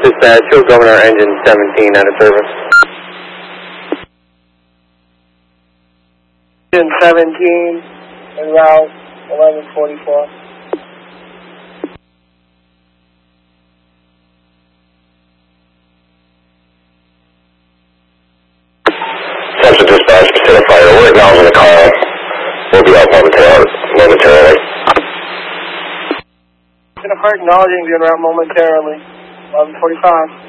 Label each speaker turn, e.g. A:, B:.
A: Dispatch, Hill Governor, engine 17 out of service.
B: Engine 17, en route, 1144.
C: Central Dispatch, Pacific Fire, we're acknowledging the call. We'll be out momentarily.
B: Pacific Fire acknowledging the en route momentarily, 1145.